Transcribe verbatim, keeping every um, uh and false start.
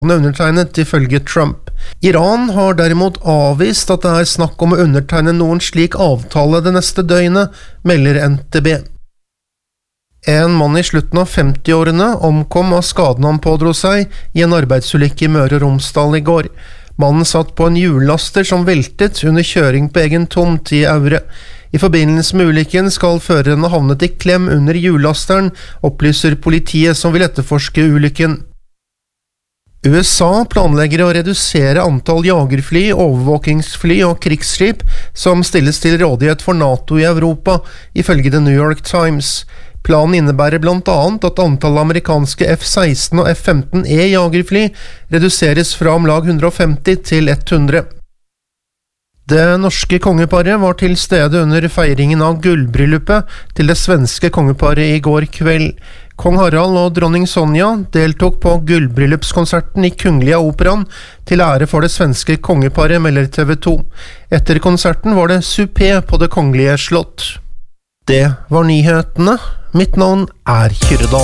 undertegnet ifølge Trump. Iran har derimot avvist at det er snakk om å undertegne noen slik avtale det neste døgnet, melder N T B. En mann i slutten av femti-årene omkom av skaden han pådro seg i en arbeidsulykke i Møre og Romsdal i går. Mannen satt på en hjullaster som veltet under kjøring på egen tomt i Aure. I forbindelse med ulykken skal føreren ha havnet i klem under hjullasteren, opplyser politiet som vil etterforske ulykken. U S A planlegger å redusere antall jagerfly, overvåkingsfly og krigsskip som stilles til rådighet for NATO i Europa, ifølge The New York Times. Planen innebærer blant annet at antall amerikanske F seksten og F femten E jagerfly reduseres fra om lag hundre og femti til hundre. Det norske kongeparet var til stede under feiringen av gullbryllupet til det svenske kongeparet i går kveld. Kong Harald og dronning Sonja deltok på gullbryllupskonserten i Kungliga Operan til ære for det svenske kongeparet, melder T V to. Etter konserten var det supé på det kongelige slott. Det var nyhetene. Mitt navn er Kyrre Dahl.